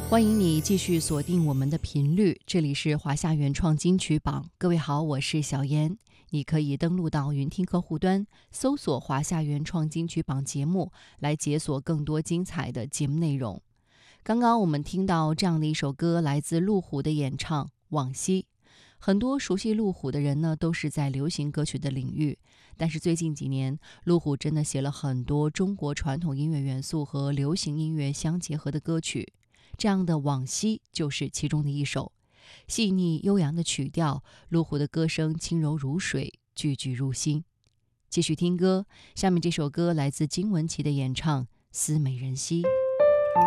欢迎你继续锁定我们的频率，这里是华夏原创金曲榜。各位好，我是小妍。你可以登录到云听客户端，搜索华夏原创金曲榜节目，来解锁更多精彩的节目内容。刚刚我们听到这样的一首歌，来自陆虎的演唱《往昔》。很多熟悉陆虎的人呢，都是在流行歌曲的领域，但是最近几年，陆虎真的写了很多中国传统音乐元素和流行音乐相结合的歌曲。这样的《往昔》就是其中的一首，细腻悠扬的曲调，陆虎的歌声轻柔如水，句句入心。继续听歌，下面这首歌来自金玟岐的演唱《思美人兮》。